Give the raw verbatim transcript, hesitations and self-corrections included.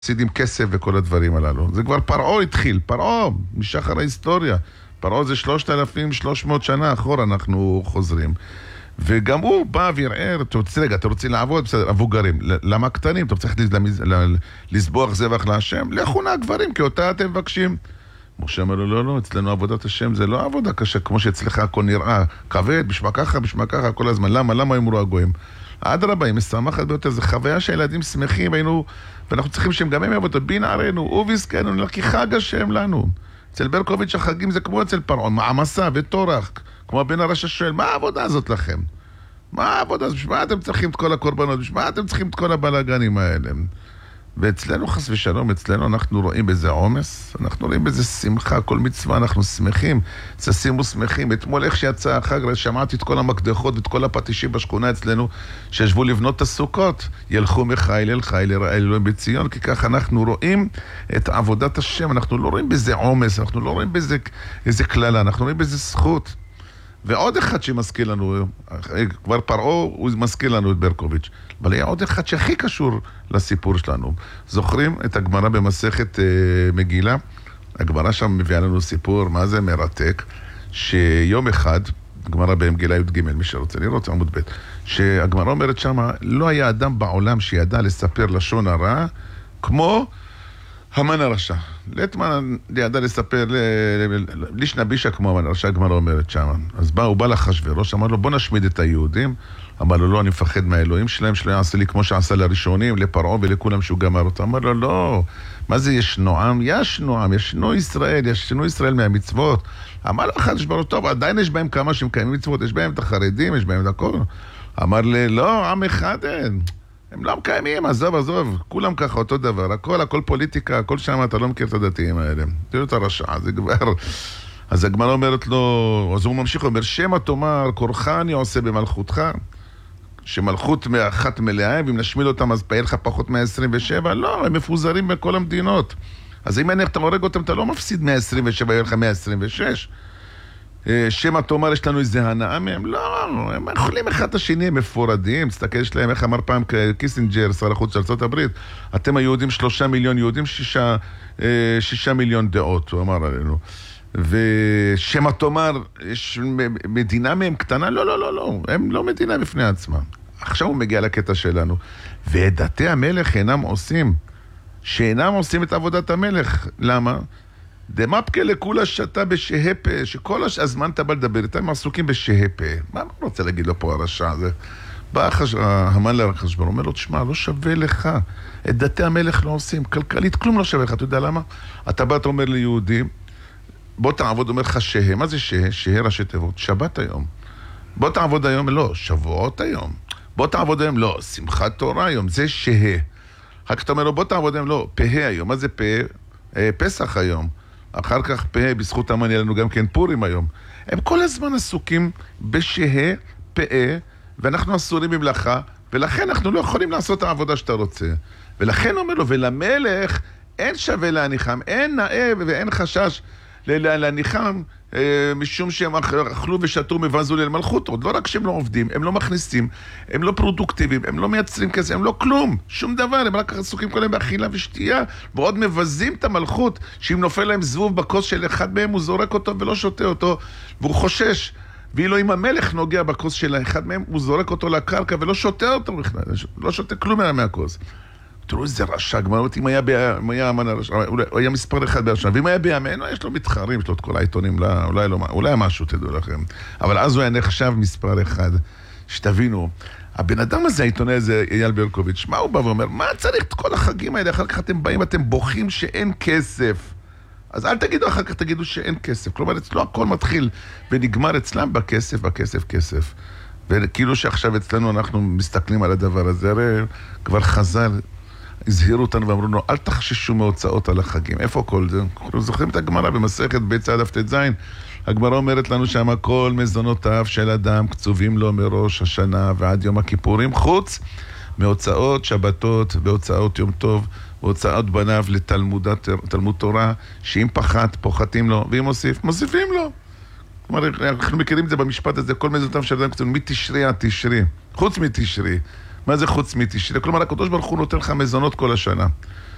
מפסידים כסף וכל הדברים הללו. זה כבר פרעה התחיל, פרעה, משחר ההיסטוריה. פרעה זה שלושת אלפים ושלוש מאות שנה אחורה אנחנו חוזרים. וגם הוא בא וערער, אתה רוצה, רגע, אתה רוצה לעבוד, בסדר, מבוגרים. למה קטנים? אתה צריך לסבוח זבח להשם? לכו נא גברים, כי אותה אתם מבקשים. משה אמר לו, לא, לא, אצלנו עבודת השם זה לא עבודה קשה, כמו שאצלך הכל נראה, כבד, בשמה ככה, בשמה ככה, כל הזמן. למה? למה אמרו הגויים? אדרבה, היא משמחת ביותר, זו חוויה שהילדים שמחים, היינו, ואנחנו צריכים שהם גם הם יעבוד, בין ערינו, ובזכנו, כי חג השם לנו. אצל ברקוביץ' החגים זה כמו אצל פרעון, מעמסה וטורח, כמו בן הרשע שואל, מה העבודה הזאת לכם? מה העבודה הזאת? בשביל מה אתם צריכים את כל הקורבנות? בשביל מה אתם צריכים את כל הבלגנים האלה? ואצלנו חס ושלום, אצלנו אנחנו רואים בזה עומס, אנחנו רואים בזה שמחה, כל מצווה אנחנו שמחים, צסימו שמחים. אתמול איך שיצא החג, שמעתי את כל המקדחות ואת כל הפטישים בשכונה אצלנו, שישבו לבנות את הסוכות, ילכו מחיל אל חיל יראה אלוהים בציון, כי כך אנחנו רואים את עבודת השם, אנחנו לא רואים בזה עומס, אנחנו לא רואים בזה איזה כללה, אנחנו רואים בזה זכות. ועוד אחד שמזכיר לנו, כבר פרעה הוא מזכיר לנו את ברקוביץ', אבל היה עוד אחד שהכי קשור לסיפור שלנו. זוכרים את הגמרא במסכת אה, מגילה? הגמרא שם מביאה לנו סיפור, מה זה מרתק, שיום אחד, גמרא במגילה י' ג', מי שרוצה לראות, עמוד ב', שהגמרא אומרת שם, לא היה אדם בעולם שידע לספר לשון הרע, כמו המן הרשע. לטמן ידע לספר לישנא בישא כמו המן הרשע, הגמרא אומרת שם. אז בא, הוא בא לאחשוורוש, אמר לו בוא נשמיד את היהודים. אמר לו לא, אני מפחד מהאלוהים שלהם, שלא יעשה לי כמו שעשה לראשונים, לפרעה ולכולם שהוא גמר אותם. אמר לו לא, מה זה ישנו עם? ישנו עם, ישנו ישראל, ישנו ישראל מהמצוות. אמר לו אחד שברור טוב, עדיין יש בהם כמה שמקיימים מצוות, יש בהם את החרדים, יש בהם את הכל. אמר לי לא, עם אחד אין. הם לא מקיימים, עזוב, עזוב, כולם ככה אותו דבר, הכל, הכל פוליטיקה, הכל שם, אתה לא מכיר את הדתיים האלה. תראו את הרשע, זה כבר... אז הגמרא אומרת לו, אז הוא ממשיך, הוא אומר, שמה תאמר, כורך אני עושה במלכותך, שמלכות מאחת מלאה, ואם נשמיד אותם, אז פעיל לך פחות מאה עשרים ושבע, לא, הם מפוזרים בכל המדינות. אז אם אתה הורג אותם, אתה לא מפסיד מאה עשרים ושבע, יהיה לך מאה עשרים ושש. שמה תאמר, יש לנו איזה הנאה מהם? לא, הם אוכלים אחד את השני, הם מפורדים, תסתכל, יש להם, איך אמר פעם קיסינג'ר, שר החוץ של ארצות הברית, אתם היהודים שלושה מיליון יהודים, שישה, שישה מיליון דעות, הוא אמר עלינו. ושמה תאמר, יש מדינה מהם קטנה? לא, לא, לא, לא, הם לא מדינה בפני עצמם. עכשיו הוא מגיע לקטע שלנו. ועדתי המלך אינם עושים, שאינם עושים את עבודת המלך. למה? דמפקה לכולה שתה בשהפה, שכל הזמן אתה בא לדבר איתם, הם עסוקים בשהפה. מה אני רוצה להגיד לו פה הרשע הזה? בא המן לאחשוורוש, אומר לו, תשמע, לא שווה לך. את דתי המלך לא עושים, כלכלית, כלום לא שווה לך. אתה יודע למה? אתה בא, אתה אומר ליהודים, בוא תעבוד, אומר לך שה. מה זה שה? שה ראשי תיבות. שבת היום. בוא תעבוד היום, לא, שבועות היום. בוא תעבוד היום, לא, שמחת תורה היום, זה שה. אחר כך אתה אומר לו, בוא תעבוד היום, לא, פה היום. מה זה פה? פסח היום. אחר כך פה, בזכות המן, יהיה לנו גם כן פורים היום. הם כל הזמן עסוקים בשה, פה, ואנחנו אסורים ממלאכה, ולכן אנחנו לא יכולים לעשות את העבודה שאתה רוצה. ולכן אומר לו, ולמלך אין שווה להניחם, אין נאה ואין חשש להניחם, משום שהם אכלו ושתו מבזו למלכות. עוד לא רק שהם לא עובדים, הם לא מכניסים, הם לא פרודוקטיביים, הם לא מייצרים כסף, הם לא כלום, שום דבר, הם רק עסוקים כל היום באכילה ושתייה, ועוד מבזים את המלכות, שאם נופל להם זבוב בכוס של אחד מהם, הוא זורק אותו ולא שותה אותו, והוא חושש. ואילו אם המלך נוגע בכוס של אחד מהם, הוא זורק אותו לקרקע ולא שותה אותו בכלל, לא שותה כלום מהכוס. תראו איזה רשע, גמרות, אם היה אמן הרשע, הוא היה מספר אחד ברשע, ואם היה בימינו, יש לו מתחרים, יש לו את כל העיתונים, אולי, לא, אולי משהו, תדעו לכם. אבל אז הוא היה נחשב מספר אחד, שתבינו, הבן אדם הזה, העיתונאי הזה, אייל ברקוביץ', מה הוא בא ואומר? מה צריך את כל החגים האלה? אחר כך אתם באים, אתם בוכים שאין כסף. אז אל תגידו, אחר כך תגידו שאין כסף. כלומר, אצלו הכל מתחיל ונגמר אצלם בכסף, בכסף, כסף. וכאילו שעכשיו אצלנו אנחנו מסתכלים על הדבר הזה, הרי כבר חז"ל הזהירו אותנו ואמרו לנו, אל תחששו מהוצאות על החגים. איפה כל זה? אנחנו זוכרים את הגמרא במסכת בית צעד דף ט"ז. הגמרא אומרת לנו שם, כל מזונותיו של אדם קצובים לו מראש השנה ועד יום הכיפורים, חוץ מהוצאות שבתות והוצאות יום טוב, והוצאות בניו לתלמודת, תלמוד תורה, שאם פחת, פוחתים לו, ואם מוסיף, מוסיפים לו. כלומר, אנחנו מכירים את זה במשפט הזה, כל מזונותיו של אדם קצובים מתשרי עד תשרי, חוץ מתשרי. מה זה חוץ מתשרי? כלומר, הקדוש ברוך הוא נותן לך מזונות כל השנה.